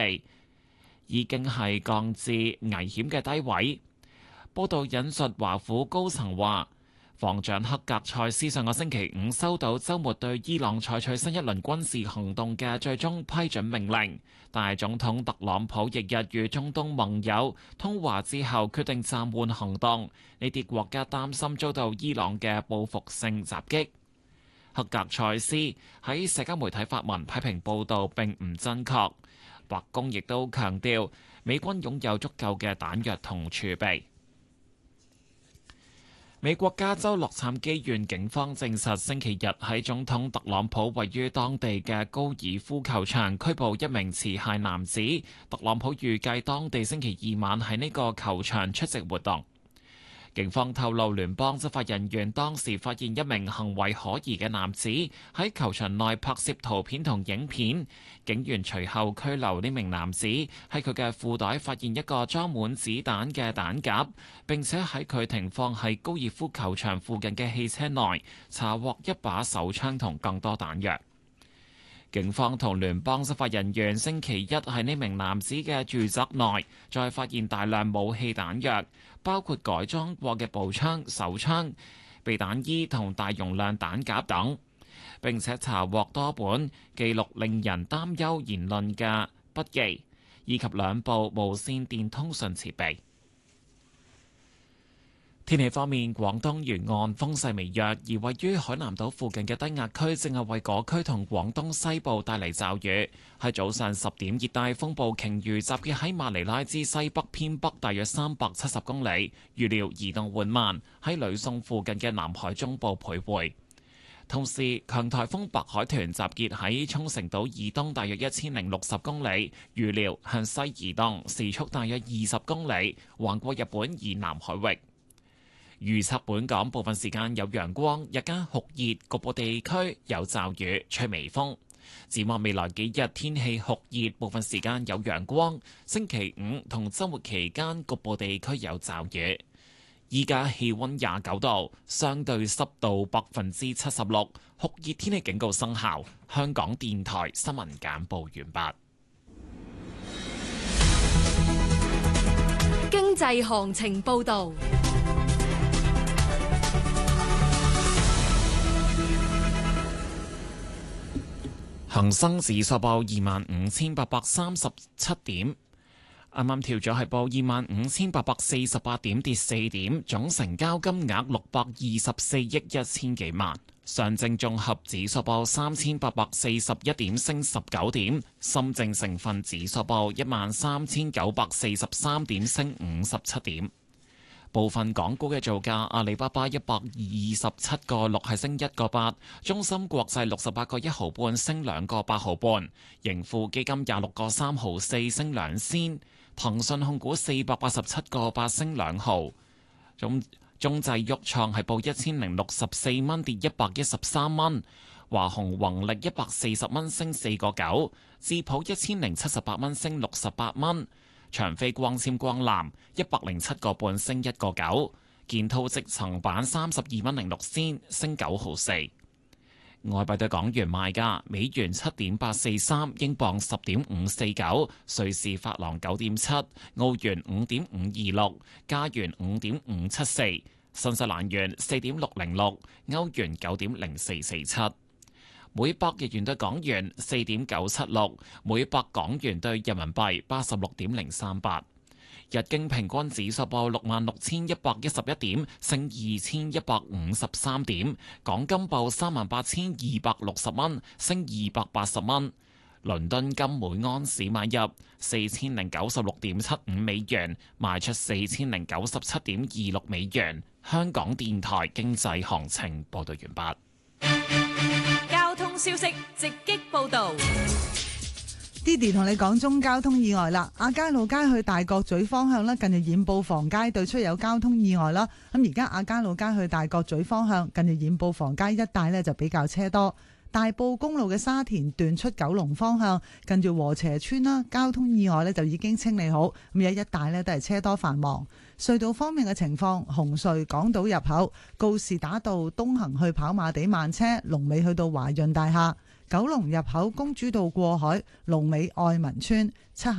地已經係降至危險嘅低位。報道引述華府高層話，防長克格塞斯上個星期五收到週末對伊朗採取新一輪軍事行動嘅最終批准命令，但係總統特朗普翌日與中東盟友通話之後決定暫緩行動，呢啲國家擔心遭到伊朗嘅報復性襲擊。克格塞斯喺社交媒體發文批評報道並唔真確。白宮亦都強調美軍擁有足夠嘅彈藥同儲備。美國加州洛杉磯縣警方證實，星期日喺總統特朗普位於當地嘅高爾夫球場拘捕一名持械男子。特朗普預計當地星期二晚喺呢個球場出席活動。警方透露，聯邦執法人員當時發現一名行為可疑嘅男子喺球場內拍攝圖片同影片，警員隨後拘留呢名男子，喺佢嘅褲袋發現一個裝滿子彈嘅彈夾，並且喺佢停放喺高爾夫球場附近嘅汽車內查獲一把手槍同更多彈藥。警方同聯邦執法人員星期一喺呢名男子嘅住宅內再發現大量武器彈藥，包括改裝過嘅步槍、手槍、避彈衣同大容量彈夾等，並且查獲多本記錄令人擔憂言論嘅筆記，以及2部無線電通訊設備。天氣方面，廣東沿岸風勢微弱，而位於海南島附近嘅低壓區正係為嗰區同廣東西部帶嚟驟雨。喺早上10點，熱帶風暴鯨魚集結喺馬尼拉之西北偏北大約370公里，預料移動緩慢，喺呂宋附近嘅南海中部徘徊。同時，強颱風白海豚集結喺沖繩島以東大約1060公里，預料向西移動，時速大約20公里，橫過日本以南海域。預測本港部分時間有陽光，日間酷熱，局部地區有驟雨，吹微風。展望未來幾日天氣酷熱，部分時間有陽光。星期五同週末期間局部地區有驟雨。依家氣溫29度，相對濕度76%，酷熱天氣警告生效。香港電台新聞簡報完畢。 經濟行情報導。 恒生指數報25,837點，啱啱調咗係報25,848點，跌4點，總成交金額624億1000幾萬。上證綜合指數報3841點，升19點。深證成分指數報13943點，升57點。部分港股嘅造價，阿里巴巴127.6係升1個8，中芯國際68個1毫半升2個8毫半，盈富基金26個3毫4升2仙，騰訊控股487個8升2毫，中製旭創係報1064蚊跌113蚊，華虹宏力140蚊升4個9，智普1078蚊升68蚊。長飛光纖光纜107個半升1個9，建滔積層板32蚊06仙升9毫4。外幣對港元賣價：美元7.843，英鎊10.549，瑞士法郎9.7，澳元5.526，加元5.574，新西蘭元4.606，歐元9.0447。每百日元對港元4.976，每百港元對人民幣86.038。日經平均指數報66,111點，升2,153點。港金報38,260蚊，升280蚊。倫敦金每盎司買入4096.75美元，賣出4097.26美元。香港電台經濟行情報道完畢。 消息直擊報道。 Didi 同你講中交通意外啦，亞皆老街去大角咀方向咧，近住染布房街對出有交通意外啦。咁而家亞皆老街去大角咀方向，近住染布房街一帶咧就比較車多。大埔公路嘅沙田段出九龍方向，近住禾輋村啦，交通意外咧就已經清理好，咁有一帶咧都係車多繁忙。隧道方面嘅情況，紅隧港島入口告士打道東行去跑馬地慢車，龍尾去到華潤大廈；九龍入口公主道過海，龍尾愛民村。